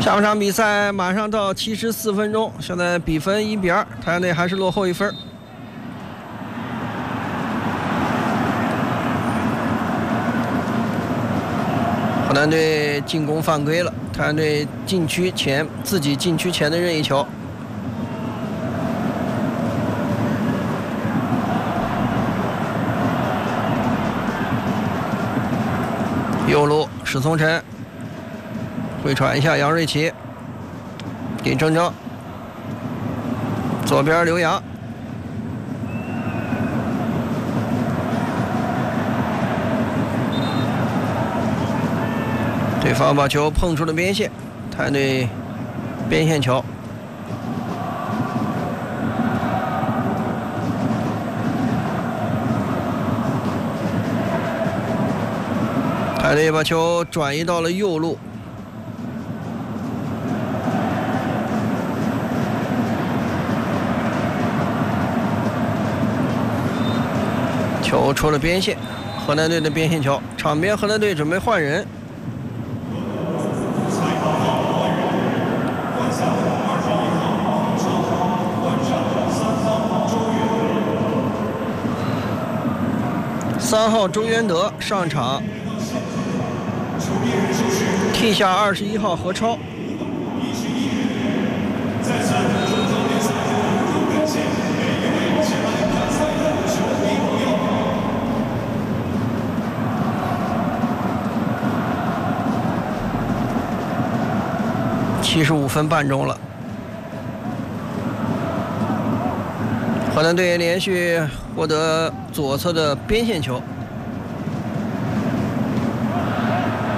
下半场比赛马上到74分钟，现在比分1比2，太阳队还是落后1分。河南队进攻犯规了，太阳队禁区前自己禁区前的任意球。右路史松辰回传一下杨瑞奇，给郑铮，左边刘洋，对方把球碰出了边线，太阳队边线球。太阳队把球转移到了右路，球出了边线，河南队的边线球。场边河南队准备换人，3号周渊德上场，替下21号何超。75分半钟了，河南队连续获得左侧的边线球。